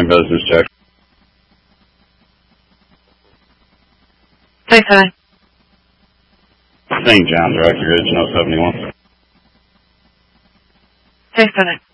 Incoming business check. St. St. John, Rocky Ridge, No. 71. St.